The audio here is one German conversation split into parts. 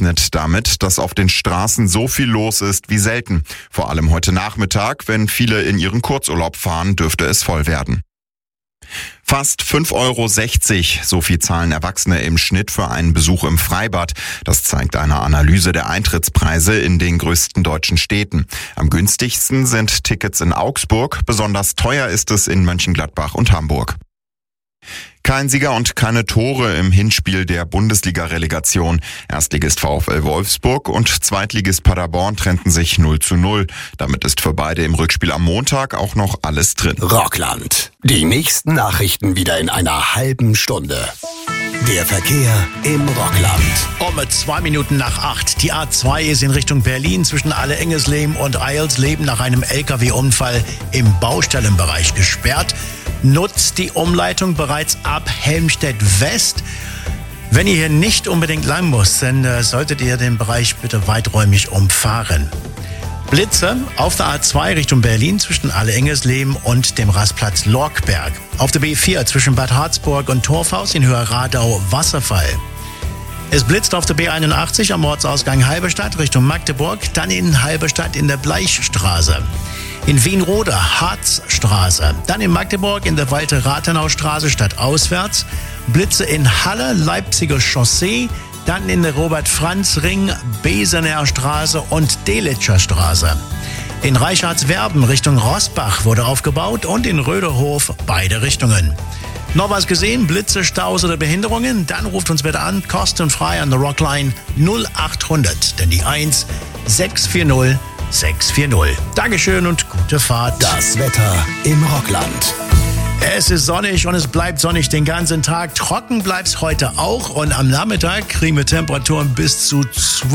rechnet damit, dass auf den Straßen so viel los ist wie selten. Vor allem heute Nachmittag, wenn viele in ihren Kurzurlaub fahren, dürfte es voll werden. Fast 5,60 €, so viel zahlen Erwachsene im Schnitt für einen Besuch im Freibad. Das zeigt eine Analyse der Eintrittspreise in den größten deutschen Städten. Am günstigsten sind Tickets in Augsburg, besonders teuer ist es in Mönchengladbach und Hamburg. Kein Sieger und keine Tore im Hinspiel der Bundesliga-Relegation. Erstligist VfL Wolfsburg und Zweitligist Paderborn trennten sich 0:0. Damit ist für beide im Rückspiel am Montag auch noch alles drin. Rockland. Die nächsten Nachrichten wieder in einer halben Stunde. Der Verkehr im Rockland. Um 2 Minuten nach 8. Die A2 ist in Richtung Berlin zwischen Alle-Engesleben und Eilsleben nach einem LKW-Unfall im Baustellenbereich gesperrt. Nutzt die Umleitung bereits ab Helmstedt West. Wenn ihr hier nicht unbedingt lang müsst, dann solltet ihr den Bereich bitte weiträumig umfahren. Blitze auf der A2 Richtung Berlin zwischen Alle-Engesleben und dem Rastplatz Lorkberg. Auf der B4 zwischen Bad Harzburg und Torfhaus in Höher-Radau Wasserfall. Es blitzt auf der B81 am Ortsausgang Halberstadt Richtung Magdeburg, dann in Halberstadt in der Bleichstraße. In Wienrode Harzstraße, dann in Magdeburg in der Walter-Rathenau-Straße stadtauswärts, Blitze in Halle, Leipziger Chaussee, dann in der Robert-Franz-Ring, Besener Straße und Delitscher Straße. In Reichardswerben Richtung Rossbach wurde aufgebaut und in Röderhof beide Richtungen. Noch was gesehen? Blitze, Staus oder Behinderungen? Dann ruft uns bitte an, kostenfrei an der Rockline 0800, denn die 1 640 640. Dankeschön und gute Fahrt. Das Wetter im Rockland. Es ist sonnig und es bleibt sonnig den ganzen Tag. Trocken bleibt's heute auch und am Nachmittag kriegen wir Temperaturen bis zu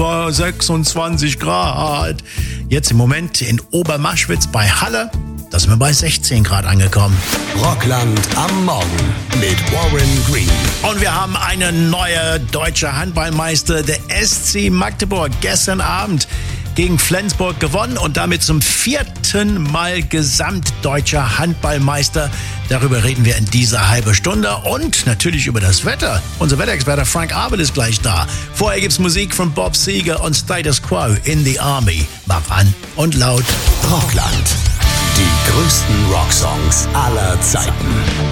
26 Grad. Jetzt im Moment in Obermaschwitz bei Halle, da sind wir bei 16 Grad angekommen. Rockland am Morgen mit Warren Green. Und wir haben eine neue deutsche Handballmeister, der SC Magdeburg, gestern Abend gegen Flensburg gewonnen und damit zum 4. Mal gesamtdeutscher Handballmeister. Darüber reden wir in dieser halben Stunde und natürlich über das Wetter. Unser Wetterexperte Frank Abel ist gleich da. Vorher gibt's Musik von Bob Seger und Status Quo in the Army. Mach an und laut. Rockland. Die größten Rocksongs aller Zeiten.